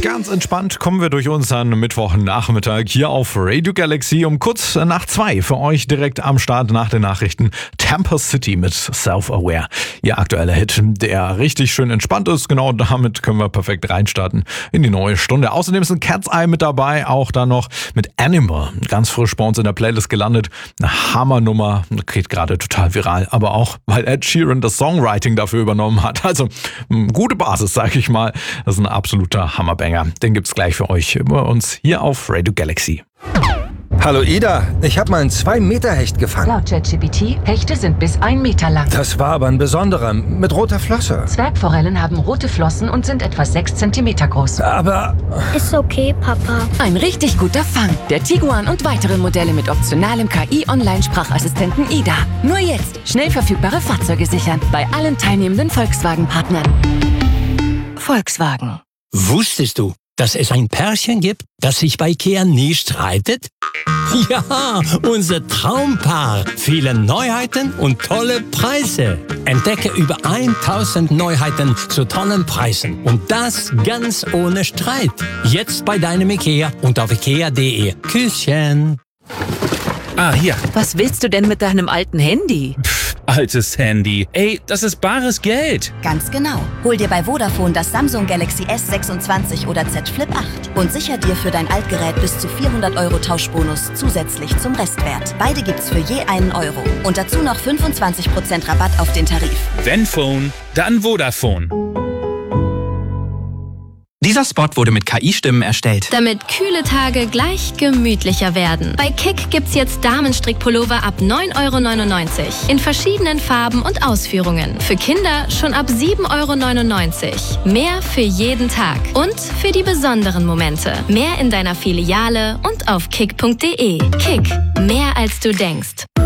Ganz entspannt kommen wir durch unseren Mittwochnachmittag hier auf Radio Galaxy um kurz nach 2 für euch direkt am Start nach den Nachrichten Tampa City mit Self-Aware. Ihr aktueller Hit, der richtig schön entspannt ist. Genau damit können wir perfekt reinstarten in die neue Stunde. Außerdem ist ein Cat's Eye mit dabei, auch dann noch mit Animal. Ganz frisch bei uns in der Playlist gelandet. Eine Hammernummer, geht gerade total viral. Aber auch, weil Ed Sheeran das Songwriting dafür übernommen hat. Also gute Basis, sag ich mal. Das ist ein absoluter Hammerbanger. Den gibt's gleich für euch bei uns hier auf Radio Galaxy. Hallo Ida, ich habe mal einen 2-Meter-Hecht gefangen. Laut ChatGPT, Hechte sind bis 1 Meter lang. Das war aber ein besonderer, mit roter Flosse. Zwergforellen haben rote Flossen und sind etwa 6 Zentimeter groß. Aber... Ist okay, Papa. Ein richtig guter Fang. Der Tiguan und weitere Modelle mit optionalem KI-Online-Sprachassistenten Ida. Nur jetzt schnell verfügbare Fahrzeuge sichern. Bei allen teilnehmenden Volkswagen-Partnern. Volkswagen. Wusstest du, dass es ein Pärchen gibt, das sich bei IKEA nie streitet? Ja, unser Traumpaar. Viele Neuheiten und tolle Preise. Entdecke über 1000 Neuheiten zu tollen Preisen. Und das ganz ohne Streit. Jetzt bei deinem IKEA und auf ikea.de. Küsschen. Ah, hier. Was willst du denn mit deinem alten Handy? Altes Handy. Ey, das ist bares Geld. Ganz genau. Hol dir bei Vodafone das Samsung Galaxy S26 oder Z Flip 8 und sicher dir für dein Altgerät bis zu 400 € Tauschbonus zusätzlich zum Restwert. Beide gibt's für je €1. Und dazu noch 25% Rabatt auf den Tarif. Wenn Phone, dann Vodafone. Dieser Spot wurde mit KI-Stimmen erstellt. Damit kühle Tage gleich gemütlicher werden. Bei Kick gibt's jetzt Damenstrickpullover ab 9,99 € in verschiedenen Farben und Ausführungen. Für Kinder schon ab 7,99 €. Mehr für jeden Tag und für die besonderen Momente. Mehr in deiner Filiale und auf kick.de. Kick, mehr als du denkst.